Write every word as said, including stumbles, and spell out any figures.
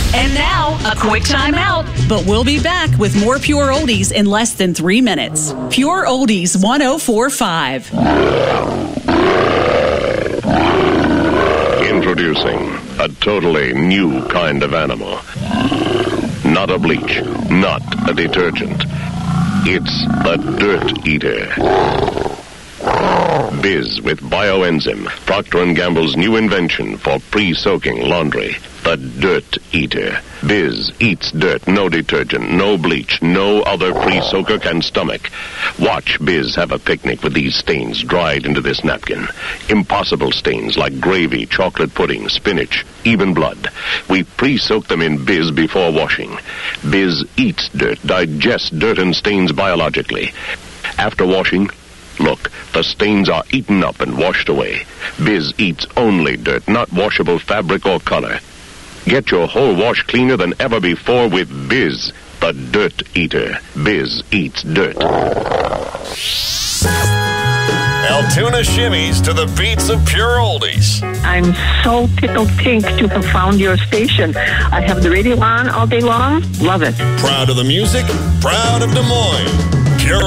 And now, a quick time out. But we'll be back with more Pure Oldies in less than three minutes. Pure Oldies one oh four point five. Introducing a totally new kind of animal. Not a bleach, not a detergent. It's the Dirt Eater. Biz with Bioenzyme, Procter and Gamble's new invention for pre-soaking laundry. The Dirt Eater. Biz eats dirt, no detergent, no bleach, no other pre-soaker can stomach. Watch Biz have a picnic with these stains dried into this napkin. Impossible stains like gravy, chocolate pudding, spinach, even blood. We pre-soak them in Biz before washing. Biz eats dirt, digests dirt and stains biologically. After washing, look, the stains are eaten up and washed away. Biz eats only dirt, not washable fabric or color. Get your whole wash cleaner than ever before with Biz, the Dirt Eater. Biz eats dirt. Altoona shimmies to the beats of Pure Oldies. I'm so tickled pink to have found your station. I have the radio on all day long. Love it. Proud of the music, proud of Des Moines.